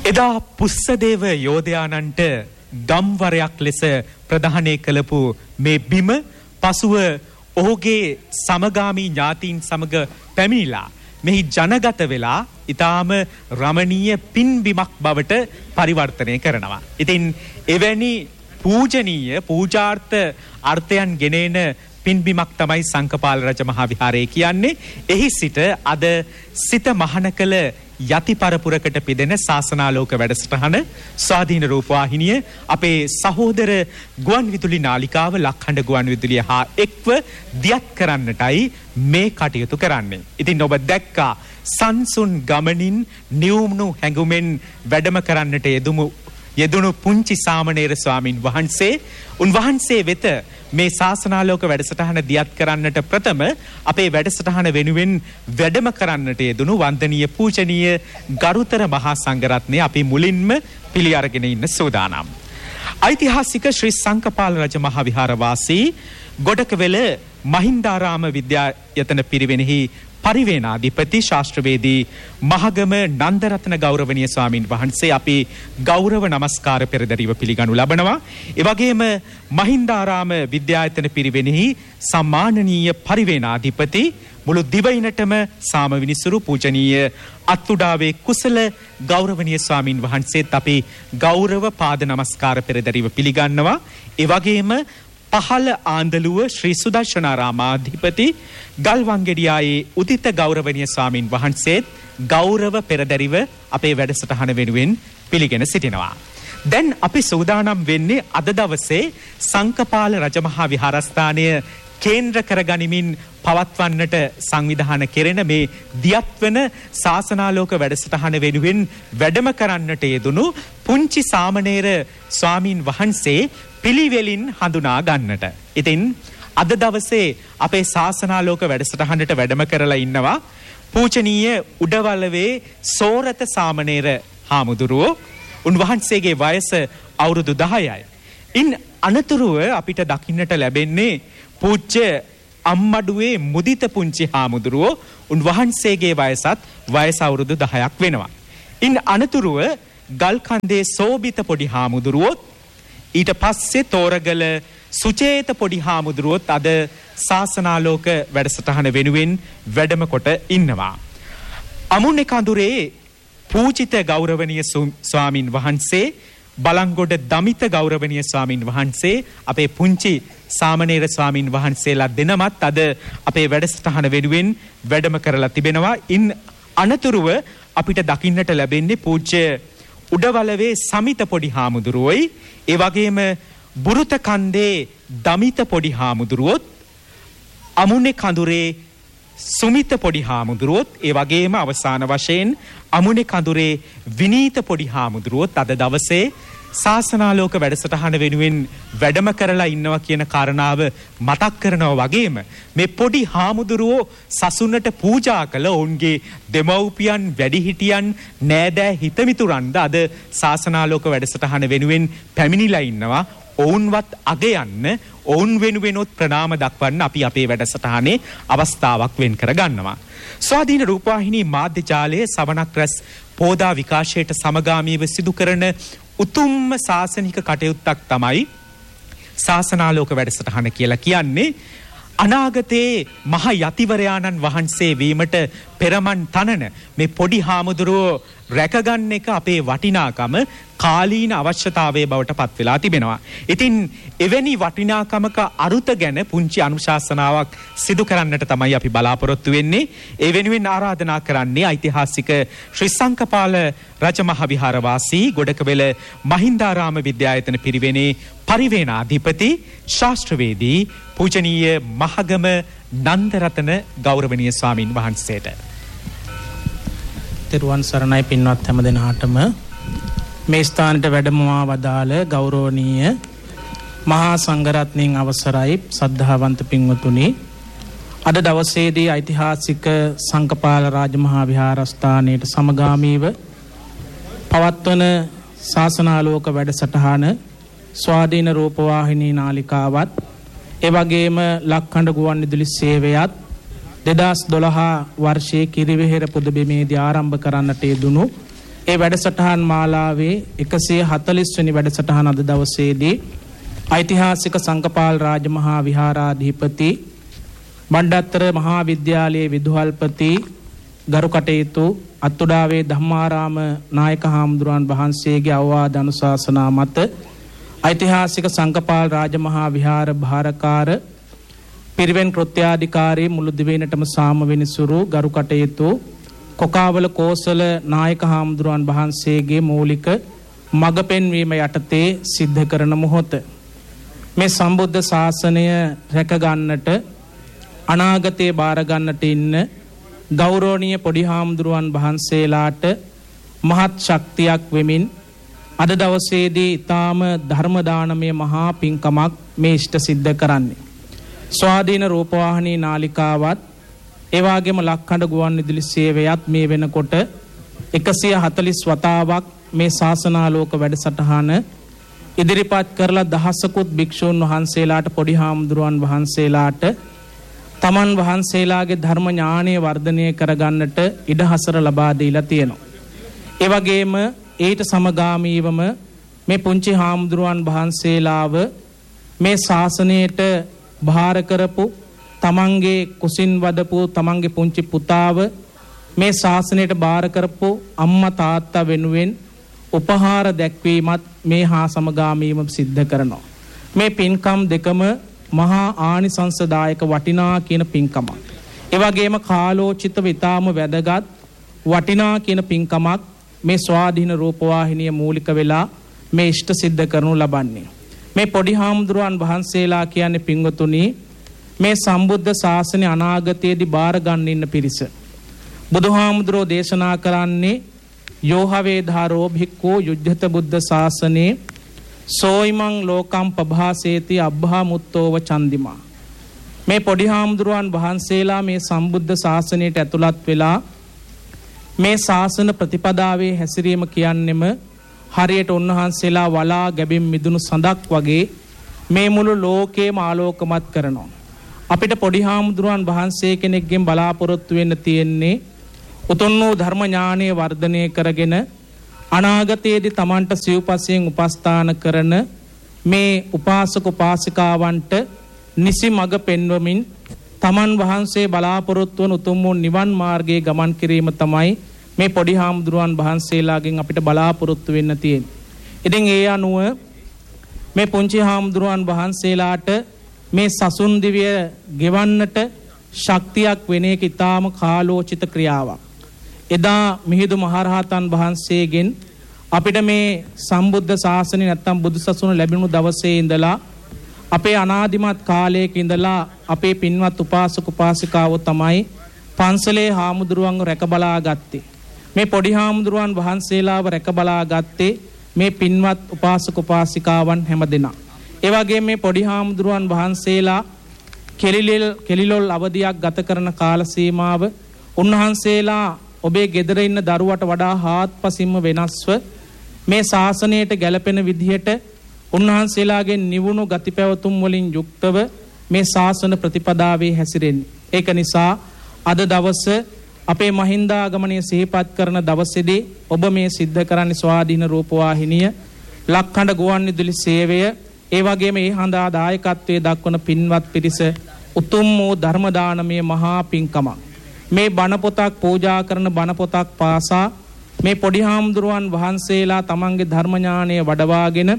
එදා පුස්සදේව යෝධයානන්ට ගම්වරයක් ලෙස ප්‍රධානය කළපු මේ බිම පසුව ඔහුගේ සමගාමී ඥාතීන් සමග පැමිණිලා මෙහි ජනගත වෙලා ඊටාම රමණීය පින්බිමක් බවට පරිවර්තනය කරනවා. ඉතින් එවැනි පූජනීය පූජාර්ථ අර්ථයන් ගෙනෙන පින්බිමක් තමයි සංකපාල රජ මහා විහාරය කියන්නේ. එහි සිට අද සිත මහන කළ යති පරපුරකට පිදෙන ශාසනාලෝක වැඩසටහන ස්වාධීන රූපවාහිනිය අපේ සහෝදර ගුවන් විදුලි නාලිකාව ලක්හඬ ගුවන් විදුලිය හා එක්ව දියත් කරන්නටයි මේ කටයුතු කරන්නේ. ඉතින් ඔබ දැක්කා සංසුන් ගමනින් නියුණු හැඟුමෙන් වැඩම කරන්නට යෙදුණු පුංචි සාමණේර ස්වාමින් වහන්සේ උන්වහන්සේ වෙත මේ ශාසනාලෝක වැඩසටහන දියත් කරන්නට ප්‍රථම අපේ වැඩසටහන වෙනුවෙන් වැඩම කරන්නට යෙදුණු වන්දනීය පූජනීය ගරුතර මහා සංඝරත්නය අපි මුලින්ම පිළි අරගෙන ඉන්න සූදානම්. ඓතිහාසික ශ්‍රී සංකපාල රජ මහා විහාරවාසී ගොඩකවැල මහින්දාරාම විද්‍යායතන පිරිවෙනෙහි පරිවේනාධිපති ශාස්ත්‍රවේදී මහගම නන්දරත්න ගෞරවනීය ස්වාමින් වහන්සේ අපි ගෞරව නමස්කාර පෙරදරිව පිළිගනු ලබනවා. ඒ වගේම මහින්දාරාම විද්‍යායතන පිරිවෙනෙහි සම්මානනීය පරිවේනාධිපති මුළු දිවයිනටම සාමවිනිසුරු පූජනීය අත්තුඩාවේ කුසල ගෞරවනීය ස්වාමින් වහන්සේත් අපි ගෞරව පාද නමස්කාර පෙරදරිව පිළිගන්නවා. ඒ වගේම පහළ ආන්දලුව ශ්‍රී සුදර්ශනාරාමාධිපති ගල්වංගෙඩියායේ උදිත ගෞරවනීය ස්වාමින් වහන්සේත් ගෞරව පෙරදරිව අපේ වැඩසටහන වෙනුවෙන් පිළිගෙන සිටිනවා. දැන් අපි සූදානම් වෙන්නේ අද දවසේ සංකපාල රජමහා විහාරස්ථානය කේන්ද්‍ර කරගනිමින් පවත්වන්නට සංවිධාන කෙරෙන මේ දියත් වන ශාසනාලෝක වැඩසටහන වෙනුවෙන් වැඩම කරන්නට යෙදුණු පුංචි සාමණේර ස්වාමින් වහන්සේ පිළිවෙලින් හඳුනා ගන්නට. ඉතින් අද දවසේ අපේ ශාසනාලෝක වැඩසටහනට වැඩම කරලා ඉන්නවා පූජනීය උඩවලවේ සෝරත සාමණේර හාමුදුරුවෝ. උන්වහන්සේගේ වයස අවුරුදු 10යි. ඉන් අනතුරුව අපිට දකින්නට ලැබෙන්නේ පූජ්‍ය අම්මඩුවේ මුදිත පුංචි හාමුදුරුවෝ. උන්වහන්සේගේ වයස අවුරුදු 10ක් වෙනවා. ඉන් අනතුරුව ගල්කන්දේ සෝබිත පොඩි හාමුදුරුවෝත් ඊට පස්සේ තෝරගල සුචේත පොඩි හාමුදුරුවොත් අද ශාසනාලෝක වැඩසටහන වෙනුවෙන් වැඩම කොට ඉන්නවා. අමුන්නේ කඳුරේ පූජිත ගෞරවනීය ස්වාමින් වහන්සේ බලංගොඩ දමිත ගෞරවනීය ස්වාමින් වහන්සේ අපේ පුංචි සාමණේර ස්වාමින් වහන්සේලා දෙනමත් අද අපේ වැඩසටහන වෙනුවෙන් වැඩම කරලා තිබෙනවා. ඉන් අනතුරුව අපිට දකින්නට ලැබෙන්නේ පූජ්‍ය උඩවලවේ සමිත පොඩි හාමුදුරුවෝයි ඒ වගේම බුරුත කන්දේ දමිත පොඩි හාමුදුරුවොත් අමුනේ කඳුරේ සුමිත පොඩි හාමුදුරුවොත් ඒ වගේම අවසාන වශයෙන් අමුනේ කඳුරේ විනීත පොඩි හාමුදුරුවොත් අද දවසේ ශාසනාලෝක වැඩසටහන වෙනුවෙන් වැඩම කරලා ඉන්නවා කියන කාරණාව මතක් කරනවා වගේම මේ පොඩි හාමුදුරුවෝ සසුනට පූජා කළ ඔවුන්ගේ දෙමව්පියන් වැඩිහිටියන් නෑදෑ හිතමිතුරන්ද අද ශාසනාලෝක වැඩසටහන වෙනුවෙන් පැමිණිලා ඉන්නවා. ඔවුන්වත් අගයන්න ඔවුන් වෙනුවෙනොත් ප්‍රණාම දක්වන්න අපි අපේ වැඩසටහනේ අවස්ථාවක් වෙන් කර ගන්නවා. ස්වාධීන රූපවාහිනී මාධ්‍ය ජාලයේ සවනක් රැස් පෝදා විකාශයට සමගාමීව සිදු කරන උතුම්ම ශාසනික කටයුත්තක් තමයි ශාසනාලෝක වැඩසටහන කියලා කියන්නේ. අනාගතයේ මහ යතිවරයාණන් වහන්සේ වීමට පෙරමන් තනන මේ පොඩි හාමුදුරුවෝ රැකගන්න එක අපේ වටිනාකම කාලීන අවශ්‍යතාවයේ බවට පත් වෙලා තිබෙනවා. ඉතින් එවැනි වටිනාකමක අරුත ගැන පුංචි අනුශාසනාවක් සිදු කරන්නට තමයි අපි බලාපොරොත්තු වෙන්නේ. ඒ වෙනුවෙන් ආරාධනා කරන්නේ ඓතිහාසික ශ්‍රී සංකපාල රජමහා විහාරවාසී ගොඩකවැල මහින්දාරාම විද්‍යායතන පිරිවෙනේ පරිවේනාධිපති ශාස්ත්‍රවේදී පූජනීය මහගම නන්දරතන ගෞරවනීය ස්වාමින් වහන්සේට. තෙරුවන් සරණයි පින්වත් හැම දෙනාටම. මේ ස්ථානට වැඩමවා වදාළ ගෞරවනීය මහා සංඝරත්නයන් අවසරයි සද්ධාවන්ත පින්වතුනි, අද දවසේදී ඓතිහාසික සංකපාල රාජමහා විහාරස්ථානයේ සමගාමීව පවත්වන ශාසනාලෝක වැඩසටහන ස්වාධීන රූපවාහිනී නාලිකාවත් ඒ වගේම ලක්හඬ ගුවන් විදුලි සේවයත් 2012 වර්ෂයේ කිරිවෙහෙර පුදබිමේදී ආරම්භ කරන්නට යෙදුණු ඒ වැඩසටහන් මාලාවේ 140 වෙනි වැඩසටහන අද දවසේදී ඓතිහාසික සංකපාල රාජමහා විහාරාධිපති බණ්ඩත්තර මහා විද්‍යාලයේ විදුහල්පති ගරු කටයුතු අත්තුඩාවේ ධම්මාරාම නායක හාමුදුරුවන් වහන්සේගේ අවවාද අනුශාසනා මත ඓතිහාසික සංකපාල රාජමහා විහාර භාරකාර පිරිවෙන් කෘත්‍යාධිකාරී මුළු දිවයිනටම සාම වෙනසුරු ගරු කටයුතු කොකාවල කෝසල නායක හාමුදුරුවන් වහන්සේගේ මූලික මඟ පෙන්වීම යටතේ සිද්ධ කරන මොහොත මේ සම්බුද්ධ ශාසනය රැක ගන්නට අනාගතයේ බාර ගන්නට ඉන්න ගෞරවනීය පොඩි හාමුදුරුවන් වහන්සේලාට මහත් ශක්තියක් වෙමින් අද දවසේදී ඊටාම ධර්ම දානමය මහා පින්කමක් මේ ඉෂ්ට සිද්ධ කරන්නේ. ස්වාධීන රූපවාහිනී නාලිකාවත් ඒ වගේම ලක්හඬ ගුවන්විදුලි සේවයත් මේ වෙනකොට 140 වතාවක් මේ ශාසනාලෝක වැඩසටහන ඉදිරිපත් කරලා දහසකුත් භික්ෂූන් වහන්සේලාට පොඩි හාමුදුරුවන් වහන්සේලාට තමන් වහන්සේලාගේ ධර්ම ඥානය වර්ධනය කරගන්නට ඉඩහසර ලබා දීලා තියෙනවා. ඒ වගේම ඊට සමගාමීවම මේ පුංචි හාමුදුරුවන් වහන්සේලාව මේ ශාසනයට භාර කරපු තමන්ගේ කුසින් වදපු තමන්ගේ පුංචි පුතාව මේ ශාසනයට භාර කරපු අම්මා තාත්තා වෙනුවෙන් උපහාර දැක්වීමත් මේ හා සමගාමීවම සිද්ධ කරනවා. මේ පින්කම් දෙකම මහා ආනිසංසදායක වටිනා කියන පින්කමක්. ඒ වගේම කාලෝචිතව ඊටාම වැදගත් වටිනා කියන පින්කමක් මේ ස්වාධීන රූපවාහිනිය මූලික වෙලා මේ ඉෂ්ට සිද්ධ කරනු ලබන්නේ. මේ පොඩි හාමුදුරුවන් වහන්සේලා කියන්නේ පින්වතුනි මේ සම්බුද්ධ ශාසනය අනාගතයේදී බාර ගන්න ඉන්න පිරිස. බුදුහාමුදුරෝ දේශනා කරන්නේ යෝහවේධාරෝ භික්ඛෝ යුද්ධත බුද්ධ ශාසනේ සෝයිමං ලෝකම් පභාසේති අබ්බා මුත්තෝව චන්දිමා. මේ පොඩි හාමුදුරුවන් වහන්සේලා මේ සම්බුද්ධ ශාසනයට ඇතුළත් වෙලා මේ ශාසන ප්‍රතිපදාවේ හැසිරීම කියන්නෙම හරියට උන්වහන්සේලා වලා ගැබින් මිදුණු සඳක් වගේ මේ මුළු ලෝකේම ආලෝකමත් කරනවා. අපිට පොඩි හාමුදුරුවන් වහන්සේ කෙනෙක්ගෙන් බලාපොරොත්තු වෙන්න තියෙන්නේ උතුම් වූ ධර්ම ඥානය වර්ධනය කරගෙන අනාගතයේදී Tamanට සිව්පසයෙන් උපස්ථාන කරන මේ උපාසක උපාසිකාවන්ට නිසි මඟ පෙන්වමින් Taman වහන්සේ බලාපොරොත්තු වන උතුම් වූ නිවන් මාර්ගයේ ගමන් කිරීම තමයි මේ පොඩි හාමුදුරුවන් වහන්සේලාගෙන් අපිට බලාපොරොත්තු වෙන්න තියෙන්නේ. ඉතින් ඒ අනුව මේ පුංචි හාමුදුරුවන් වහන්සේලාට මේ සසුන් දිවිය ගෙවන්නට ශක්තියක් වෙන එක ඊටාම කාලෝචිත ක්‍රියාවක්. එදා මිහිඳු මහරහතන් වහන්සේගෙන් අපිට මේ සම්බුද්ධ ශාසනය නැත්තම් බුදු සසුන ලැබුණු දවසේ ඉඳලා අපේ අනාදිමත් කාලයක ඉඳලා අපේ පින්වත් උපාසක උපාසිකාවෝ තමයි පන්සලේ හාමුදුරුවන්ව රැකබලා ගත්තේ. මේ පොඩි හාමුදුරුවන් වහන්සේලාව රැකබලා ගත්තේ මේ පින්වත් උපාසක උපාසිකාවන් හැමදෙනා. ඒ වගේම මේ පොඩි හාමුදුරුවන් වහන්සේලා කෙලිලොල් අවදියක් ගත කරන කාල සීමාව උන්වහන්සේලා ඔබේ ගෙදර ඉන්න දරුවට වඩා හාත්පසින්ම වෙනස්ව මේ ශාසනයට ගැලපෙන විදිහට උන්වහන්සේලාගේ නිවුණු ගති පැවතුම් වලින් යුක්තව මේ ශාසන ප්‍රතිපදාවේ හැසිරෙන්නේ. ඒක නිසා අද දවස අපේ මහින්දාගමනය සිහිපත් කරන දවසේදී ඔබ මේ සිද්ධ කරන්නේ ස්වාධීන රූපවාහිනිය, ලක්හඬ ගුවන්විදුලි සේවය, ඒ වගේම ඒ හඳා දායකත්වයේ දක්වන පින්වත් පිරිස උතුම් වූ ධර්ම දානමය මහා පින්කමක්. මේ බණ පොතක් පූජා කරන බණ පොතක් පාසා මේ පොඩි හාමුදුරුවන් වහන්සේලා තමන්ගේ ධර්ම ඥානය වඩවාගෙන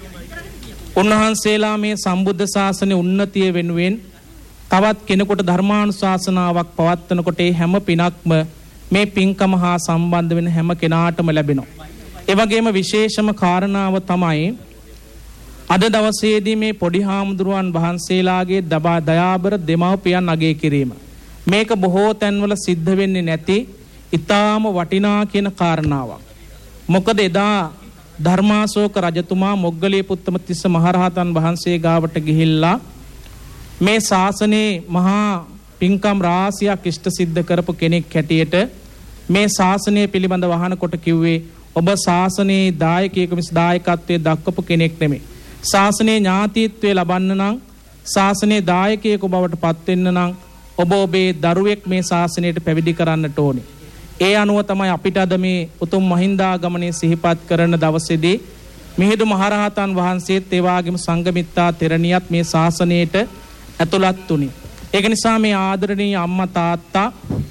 උන්වහන්සේලා මේ සම්බුද්ධ ශාසනයේ උන්නතිය වෙනුවෙන් තවත් කෙනෙකුට ධර්මානුශාසනාවක් පවත්වනකොට ඒ හැම පිනක්ම මේ පින්කම හා සම්බන්ධ වෙන හැම කෙනාටම ලැබෙනවා. ඒ වගේම විශේෂම කාරණාව තමයි අද දවසේදී මේ පොඩි හාමුදුරුවන් වහන්සේලාගේ දයාබර දෙමව්පියන් අගය කිරීම. මේක බොහෝ තැන්වල සිද්ධ වෙන්නේ නැති ඊටාම වටිනා කියන කාරණාවක්. මොකද එදා ධර්මාශෝක රජතුමා මොග්ගලී පුත්තමතිස්ස මහරහතන් වහන්සේ ගාවට ගිහිල්ලා මේ ශාසනයේ මහා පින්කම් රාශියක් ඉෂ්ට සිද්ධ කරපු කෙනෙක් හැටියට මේ ශාසනය පිළිබඳව අහනකොට කිව්වේ ඔබ ශාසනයේ දායකයෙකු මිස දායකත්වයේ දක්වපු කෙනෙක් නෙමෙයි. ශාසනයේ ඥාතීත්වයේ ලබන්න නම් ශාසනයේ දායකයෙකු බවට පත් වෙන්න නම් ඔබ ඔබේ දරුවෙක් මේ ශාසනයට පැවිදි කරන්නට ඕනේ. ඒ අනුව තමයි අපිට අද මේ උතුම් මහින්දාගමනයේ සිහිපත් කරන දවසේදී මිහිඳු මහරහතන් වහන්සේත් ඒ වගේම සංඝමිත්තා තෙරණියත් මේ ශාසනයට ඇතුළත් වුණේ. ඒක නිසා මේ ආදරණීය අම්මා තාත්තා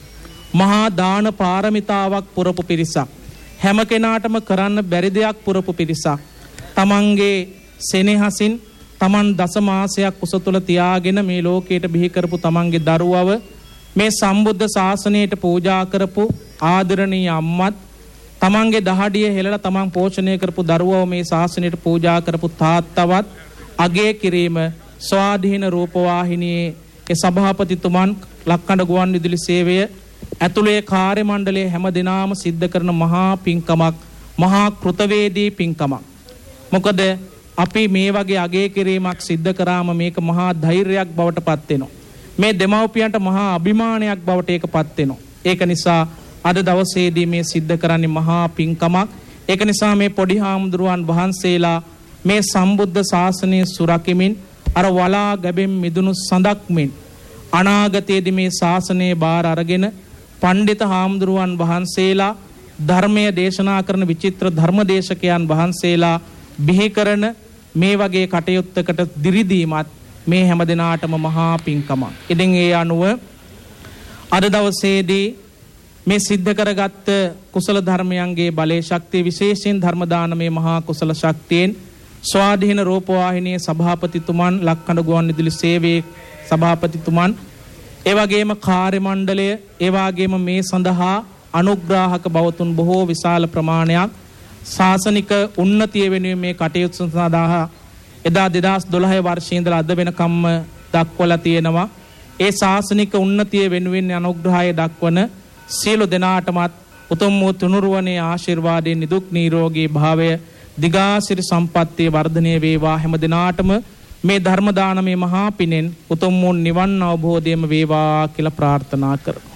මහා දාන පාරමිතාවක් පුරපු පිරිසක්. හැම කෙනාටම කරන්න බැරි දෙයක් පුරපු පිරිසක්. තමන්ගේ සෙනෙහසින් තමන් දසමාසයක් කුස තුල තියාගෙන මේ ලෝකයට බිහි කරපු තමන්ගේ දරුවව මේ සම්බුද්ධ ශාසනයට පූජා කරපු ආදරණීය අම්මත් තමන්ගේ දහඩිය හෙළලා තමන් පෝෂණය කරපු දරුවව මේ ශාසනයට පූජා කරපු තාත්තවත් අගය කිරීම ස්වාධීන රූපවාහිනියේ ඒ සභාපතිතුමන් ලක්කඩ ගුවන් විදුලි සේවය ඇතුළේ කාර්ය මණ්ඩලයේ හැම දිනාම සිද්ධ කරන මහා පින්කමක්, මහා කෘතවේදී පින්කමක්. මොකද අපි මේ වගේ අගය කිරීමක් සිද්ධ කරාම මේක මහා ධෛර්යයක් බවට පත් වෙනවා. මේ දෙමව්පියන්ට මහා අභිමානයක් බවට ඒකපත් වෙනවා. ඒක නිසා අද දවසේදී මේ සිද්ධ කරන්නේ මහා පින්කමක්. ඒක නිසා මේ පොඩි හාමුදුරුවන් වහන්සේලා මේ සම්බුද්ධ ශාසනය සුරකිමින් අර වලා ගැබෙන් මිදුණු සඳක් මෙන් අනාගතයේදී මේ ශාසනය බාර අරගෙන පඬිත හාමුදුරුවන් වහන්සේලා ධර්මයේ දේශනා කරන විචිත්‍ර ධර්මදේශකයන් වහන්සේලා බිහි කරන මේ වගේ කටයුත්තකට දිරිදීමත් මේ හැම දිනාටම මහා පින්කමක්. ඉතින් ඒ අනුව අද දවසේදී මේ සිද්ධ කරගත්ත කුසල ධර්මයන්ගේ බලයේ ශක්තිය විශේෂයෙන් ධර්ම දානමේ මහා කුසල ශක්තියෙන් ස්වාධීන රූපවාහිනියේ සභාපතිතුමන්, ලක්කඩ ගුවන් විදුලි සේවයේ සභාපතිතුමන්, ඒ වගේම කාර්ය මණ්ඩලය, ඒ වගේම මේ සඳහා අනුග්‍රාහක බවතුන් බොහෝ විශාල ප්‍රමාණයක් ශාසනික උන්නතිය වෙනුවෙන් මේ කටයුතු සඳහා එදා 2012 වර්ෂයේ ඉඳලා අද වෙනකම්ම දක්වලා තියෙනවා. ඒ ශාසනික උන්නතිය වෙනුවෙන් අනුග්‍රහය දක්වන සියලු දෙනාටමත් උතුම් වූ තුනුරුවනේ ආශිර්වාදයෙන් නිදුක් නිරෝගී භාවය, දිගාසිරි සම්පත්තිය වර්ධනය වේවා. හැම දිනාටම මේ ධර්ම දානමේ මහා පිනෙන් උතුම් වූ නිවන් අවබෝධයම වේවා කියලා ප්‍රාර්ථනා කරමු.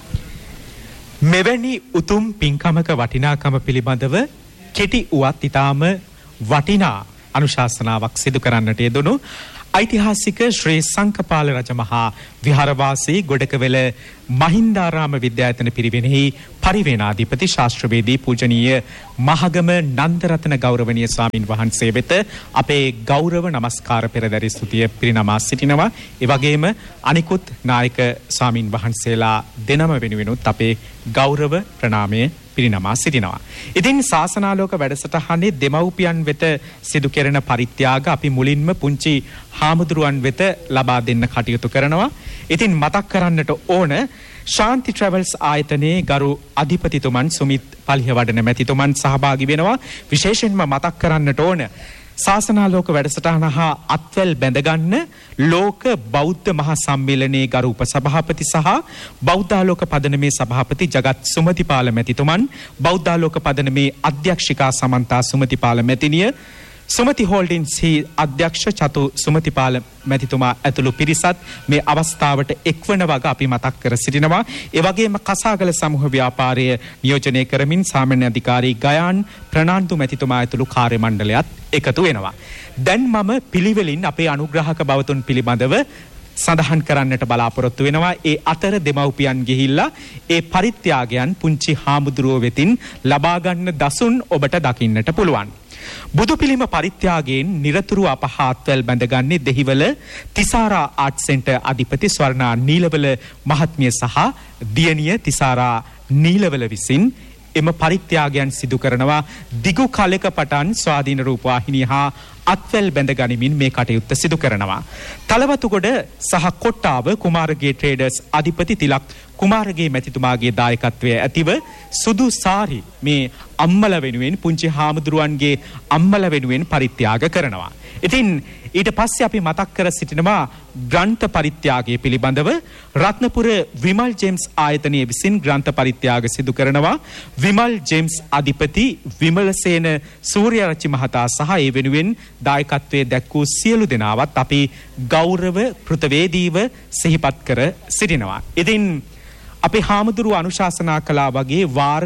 මෙවැනි උතුම් පින්කමක වටිනාකම පිළිබඳව කෙටි උවත් ඊටාම වටිනා අනුශාසනාවක් සිදු කරන්නට යෙදුණු ඓතිහාසික ශ්‍රී සංකපාල රජමහා විහාරවාසී ගොඩකවැල මහින්දාරාම විද්‍යායතන පිරිවෙනෙහි පරිවේනාධිපති ශාස්ත්‍රවේදී පූජනීය මහගම නන්දරතන ගෞරවනීය ස්වාමින් වහන්සේ වෙත අපේ ගෞරව නමස්කාර පෙරදරි ස්තුතිය පිරිනමා සිටිනවා. ඒ වගේම අනිකුත් නායක ස්වාමින් වහන්සේලා දෙනම වෙනුවෙනුත් අපේ ගෞරව ප්‍රණාමය පිරිනමා සිටිනවා. ඉතින් ශාසනාලෝක වැඩසටහනේ දෙමව්පියන් වෙත සිදු කෙරෙන පරිත්‍යාග අපි මුලින්ම පුංචි හාමුදුරුවන් වෙත ලබා දෙන්න කටයුතු කරනවා. ඉතින් මතක් කරන්නට ඕන ශාන්ති ට්‍රැවල්ස් ආයතනයේ ගරු අධිපතිතුමන් සුමිත් පල්හිවඩන මැතිතුමන් සහභාගී වෙනවා. විශේෂයෙන්ම මතක් කරන්නට ඕන ශාසනාලෝක වැඩසටහන හා අත්වැල් බැඳගන්න ලෝක බෞද්ධ මහා සම්මේලනයේ ගරු උපසභාපති සහ බෞද්ධාලෝක පදනමේ සභාපති ජගත් සුමතිපාල මැතිතුමන්, බෞද්ධාලෝක පදනමේ අධ්‍යක්ෂිකා සමන්තා සුමතිපාල මැතිණිය, සුමති හෝල්ඩින්ස්හි අධ්‍යක්ෂ චතු සුමතිපාල මැතිතුමා ඇතුළු පිරිසත් මේ අවස්ථාවට එක්වන වග අපි මතක් කර සිටිනවා. ඒ වගේම කසාගල සමූහ ව්‍යාපාරය නියෝජනය කරමින් සාමාන්‍ය අධිකාරී ගයාන් ප්‍රනාන්දු මැතිතුමා ඇතුළු කාර්ය මණ්ඩලයත් එකතු වෙනවා. දැන් මම පිළිවෙලින් අපේ අනුග්‍රහක බවතුන් පිළිබඳව සඳහන් කරන්නට බලාපොරොත්තු වෙනවා. ඒ අතර දෙමව්පියන් ගිහිල්ලා ඒ පරිත්‍යාගයන් පුංචි හාමුදුරුවෝ වෙතින් ලබා ගන්න දසුන් ඔබට දකින්නට පුළුවන්. බුදු පිළිම පරිත්‍යාගයෙන් නිරතුරු අපහාත්වල් බැඳගන්නේ දෙහිවල තිසාරා ආර්ට් සෙන්ටර් අධිපති ස්වර්ණා නීලවල මහත්මිය සහ දියණිය තිසාරා නීලවල විසින් එම පරිත්‍යාගයන් සිදු කරනවා. දිගු කාලයක පටන් ස්වාධීන රූපවාහිනිය හා අත්වැල් බැඳ ගනිමින් මේ කටයුත්ත සිදු කරනවා. තලවතුගොඩ සහ කොට්ටාව කුමාරගේ ට්‍රේඩර්ස් අධිපති තිලක් කුමාරගේ මැතිතුමාගේ දායකත්වය ඇතිව සුදු සාරි මේ අම්මල වෙනුවෙන් පුංචි හාමුදුරුවන්ගේ අම්මල වෙනුවෙන් පරිත්‍යාග කරනවා. ඉතින් ඊට පස්සේ අපි මතක් කර සිටිනවා ග්‍රන්ථ පරිත්‍යාගය පිළිබඳව. රත්නපුර විමල් ජේම්ස් ආයතනයේ විසින් ග්‍රන්ථ පරිත්‍යාග සිදු කරනවා. විමල් ජේම්ස් අධිපති විමලසේන සූර්යරච්චි මහතා සහ ඒ වෙනුවෙන් දායකත්වයේ දැක්වූ සියලු දෙනාවත් අපි ගෞරව කෘතවේදීව සිහිපත් කර සිටිනවා. ඉතින් අපි හාමුදුරුව අනුශාසනා කළා වගේ වාර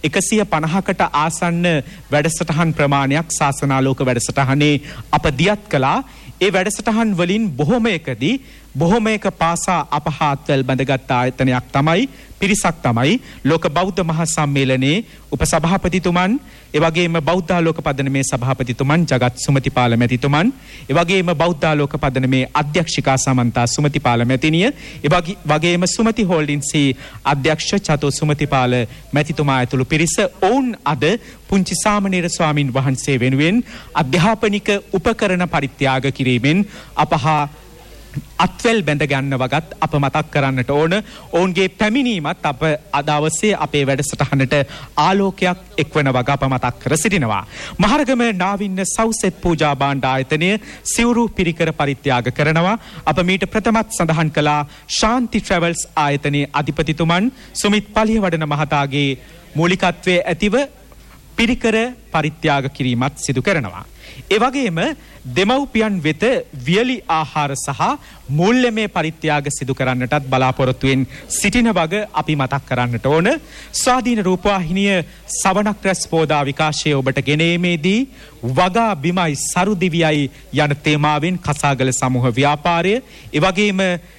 150කට ආසන්න වැඩසටහන් ප්‍රමාණයක් ශාසනාලෝක වැඩසටහනේ අප දියත් කළා. ඒ වැඩසටහන් වලින් බොහොමයකදී බොහොමයක පාසා අපහාත්වල් බඳගත් ආයතනයක් තමයි පිරිසක් තමයි ලෝක බෞද්ධ මහා සම්මේලනයේ උපසභාපතිතුමන්, ඒ වගේම බෞද්ධාලෝක පදනමේ සභාපතිතුමන් ජගත් සුමතිපාල මැතිතුමන්, ඒ වගේම බෞද්ධාලෝක පදනමේ අධ්‍යක්ෂිකා සමන්තා සුමතිපාල මැතිණිය, ඒ වගේම සුමති හෝල්ඩින්සි අධ්‍යක්ෂ චතු සුමතිපාල මැතිතුමා ඇතුළු පිරිස ඔවුන් අද පුංචි සාමණේර ස්වාමින් වහන්සේ වෙනුවෙන් අධ්‍යාපනික උපකරණ පරිත්‍යාග කිරීමෙන් අපහා අත්වැල් බැඳ ගන්න වගත් අප මතක් කරන්නට ඕන. ඔවුන්ගේ පැමිණීමත් අප අද අවස්සේ අපේ වැඩසටහනට ආලෝකයක් එක්වන වග අප මතක් කර සිටිනවා. මහරගම නාවින්න සව්සෙත් පූජා භාණ්ඩ ආයතනය සිවුරු පිරිකර පරිත්‍යාග කරනවා. අප මීට ප්‍රථමත් සඳහන් කළා ශාන්ති ට්‍රැවල්ස් ආයතනයේ අධිපතිතුමන් සුමිත් පලියවඩන මහතාගේ මූලිකත්වයේ ඇතිව පිරිකර පරිත්‍යාග කිරීමත් සිදු කරනවා. ඒ වගේම දෙමව්පියන් වෙත වියලි ආහාර සහ මූල්‍යමය පරිත්‍යාග සිදු කරන්නටත් බලාපොරොත්තුවෙන් සිටින වග අපි මතක් කරන්නට ඕන. ස්වාධීන රූපවාහිනිය සවනක් රැස් පෝදා විකාශය ඔබට ගෙනීමේදී වගා බිමයි සරු දිවියයි යන තේමාවෙන් කසාගල සමූහ ව්‍යාපාරය, ඒ වගේම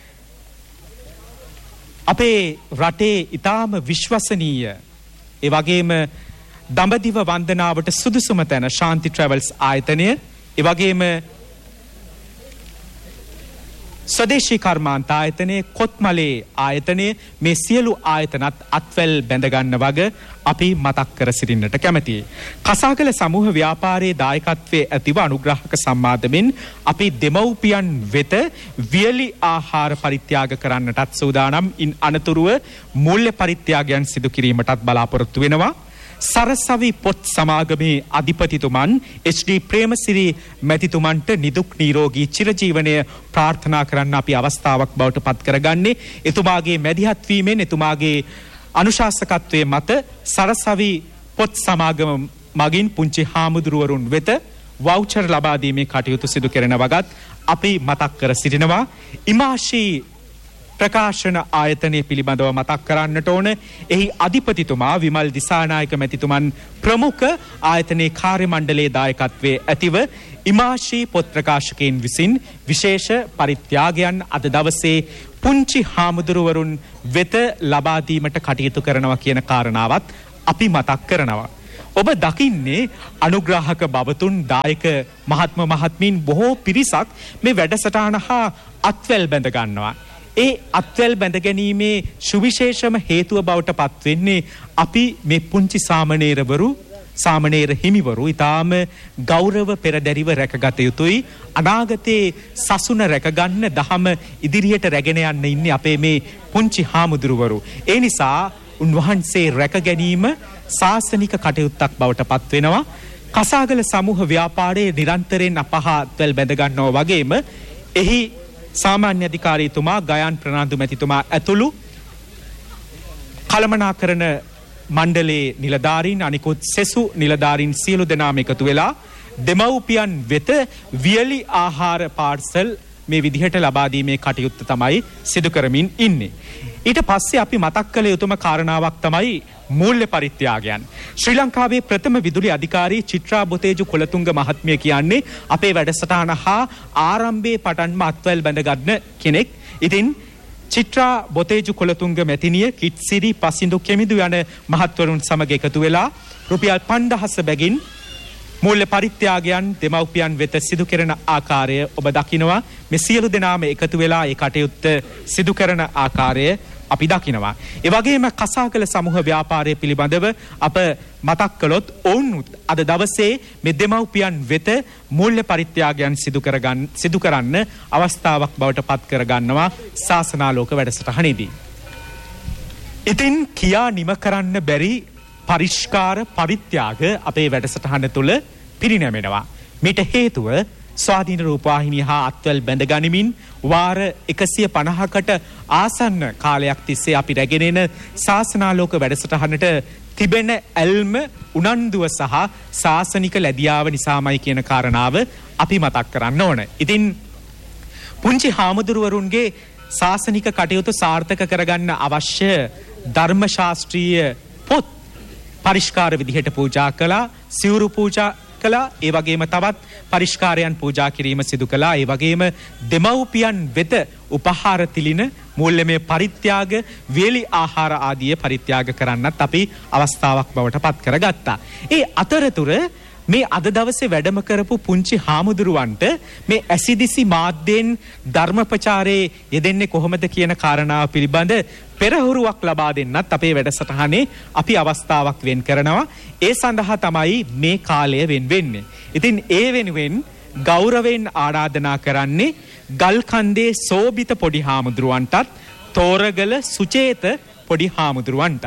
අපේ රටේ ඉතාම විශ්වසනීය, ඒ වගේම දඹදිව වන්දනාවට සුදුසුම තැන ශාන්ති ට්‍රැවල්ස් ආයතනය, ඒ වගේම ස්වදේශී කර්මාන්ත ආයතනය, කොත්මලේ ආයතනය, මේ සියලු ආයතනත් අත්වැල් බැඳගන්න වග අපි මතක් කර සිටින්නට කැමතියි. කසාගල සමූහ ව්‍යාපාරයේ දායකත්වයේ ඇතිව අනුග්‍රාහක සම්මාදමෙන් අපි දෙමව්පියන් වෙත වියලි ආහාර පරිත්‍යාග කරන්නටත් සූදානම්. ඉන් අනතුරුව මූල්‍ය පරිත්‍යාගයන් සිදු කිරීමටත් බලාපොරොත්තු වෙනවා. සරසවි පොත් සමාගමේ අධිපතිතුමන් HD ප්‍රේමසිරි මැතිතුමන්ට නිදුක් නිරෝගී චිරජීවනය ප්‍රාර්ථනා කරන්න අපි අවස්ථාවක් බවට පත් කරගන්නේ. එතුමාගේ මැදිහත් වීමෙන්, එතුමාගේ අනුශාසකත්වයේ මත සරසවි පොත් සමාගම මගින් පුංචි හාමුදුරුවරුන් වෙත වවුචර් ලබා දීමේ කටයුතු සිදු කරන වගත් අපි මතක් කර සිටිනවා. ඉමාශී ප්‍රකාශන ආයතනය පිළිබඳව මතක් කරන්නට ඕන. එහි අධිපතිතුමා විමල් දිසානායක මැතිතුමන් ප්‍රමුඛ ආයතනයේ කාර්ය මණ්ඩලයේ දායකත්වයේ ඇතිව ඉමාශී පොත් ප්‍රකාශකයන් විසින් විශේෂ පරිත්‍යාගයන් අද දවසේ පුංචි හාමුදුරුවරුන් වෙත ලබා දීමට කටයුතු කරනවා කියන කාරණාවත් අපි මතක් කරනවා. ඔබ දකින්නේ අනුග්‍රාහක බවතුන්, දායක මහත්ම මහත්මීන් බොහෝ පිරිසක් මේ වැඩසටහන හා අත්වැල් බැඳ ගන්නවා. ඒ අත්වැල් බැඳ ගැනීමේ සුවිශේෂම හේතුව බවට පත්වෙන්නේ අපි මේ පුංචි සාමණේර හිමිවරු ඊටාම ගෞරව පෙරදැරිව රැකගත යුතුයි. අනාගතයේ සසුන රැකගන්න, දහම ඉදිරියට රැගෙන යන්න ඉන්නේ අපේ මේ පුංචි හාමුදුරුවරු. ඒ නිසා උන්වහන්සේ රැක ගැනීම ශාසනික කටයුත්තක් බවට පත් වෙනවා. කසාගල සමූහ ව්‍යාපාරයේ නිරන්තරයෙන් අපහා අත්වැල් බැඳ ගන්නවා වගේම එහි සාමාන්‍ය අධිකාරීතුමා, ගයාන් ප්‍රනාන්දු මැතිතුමා ඇතුළු කළමනාකරන මණ්ඩලයේ නිලධාරීන්, අනිකුත් සෙසු නිලධාරීන් සියලු දෙනාම එකතු වෙලා දෙමව්පියන් වෙත වියලි ආහාර පාර්සල් මේ විදිහට ලබා දීමේ කටයුත්ත තමයි සිදු කරමින් ඉන්නේ. ඊට පස්සේ අපි මතක් කළ යුතුම කාරණාවක් තමයි මූල්‍ය පරිත්‍යාගයන්. ශ්‍රී ලංකාවේ ප්‍රථම විදුලි අධිකාරී චිත්‍රා බොතේජු කුලතුංග මහත්මිය කියන්නේ අපේ වැඩසටහන හා ආරම්භයේ පටන්ම අත්වැල් බැඳගන්න කෙනෙක්. ඉතින් චිත්‍රා බොතේජු කුලතුංග මැතිණිය, කිට්සිරි, පසින්දු කෙමිදු යන මහත්වරුන් සමග එකතු වෙලා රුපියල් 5000 බැගින් මූල්‍ය පරිත්‍යාගයන් දෙමව්පියන් වෙත සිදු කරන ආකාරය ඔබ දකිනවා. මේ සියලු දෙනාම එකතු වෙලා ඒ කටයුත්ත සිදු කරන ආකාරය අපි දකිනවා. ඒ වගේම කසාගල සමූහ ව්‍යාපාරය පිළිබඳව අප මතක් කළොත් ඔවුන් අද දවසේ මේ දෙමව්පියන් වෙත මූල්‍ය පරිත්‍යාගයන් සිදු කරන්න අවස්ථාවක් බවට පත් කරගන්නවා ශාසනාලෝක වැඩසටහනේදී. ඉතින් කියා නිම කරන්න බැරි පරිෂ්කාර පරිත්‍යාග අපේ වැඩසටහන තුළ පිරිනැමෙනවා. මීට හේතුව ස්වාධීන රූපවාහිනිය හා අත්වැල් බැඳ ගනිමින් වාර 150කට ආසන්න කාලයක් තිස්සේ අපි රැගෙන එන ශාසනාලෝක වැඩසටහනට තිබෙන ඇල්ම, උනන්දුව සහ ශාසනික ලැබියාව නිසාමයි කියන කාරණාව අපි මතක් කරන්න ඕන. ඉතින් පුංචි හාමුදුරුවරුන්ගේ ශාසනික කටයුතු සාර්ථක කරගන්න අවශ්‍ය ධර්ම ශාස්ත්‍රීය පොත් පරිෂ්කාර විදිහට පූජා කළා. සිවුරු පූජා කළා. ඒ වගේම තවත් පරිස්කාරයන් පූජා කිරීම සිදු කළා. ඒ වගේම දෙමව්පියන් වෙත උපහාර තිලින මූල්‍යමය පරිත්‍යාග, වේලි ආහාර ආදී පරිත්‍යාග කරන්නත් අපි අවස්ථාවක් බවට පත් කරගත්තා. ඒ අතරතුර මේ අද දවසේ වැඩම කරපු පුංචි හාමුදුරුවන්ට මේ ඇසිදිසි මාධ්‍යෙන් ධර්ම ප්‍රචාරයේ යෙදෙන්නේ කොහොමද කියන කාරණාව පිළිබඳ පෙරහුරුවක් ලබා දෙන්නත් අපේ වැඩසටහනේ අපි අවස්ථාවක් වෙන් කරනවා. ඒ සඳහා තමයි මේ කාලය වෙන් වෙන්නේ. ඉතින් ඒ වෙනුවෙන් ගෞරවයෙන් ආරාධනා කරන්නේ ගල්කන්දේ සෝබිත පොඩි හාමුදුරුවන්ටත් තෝරගල සුචේත පොඩි හාමුදුරුවන්ටත්.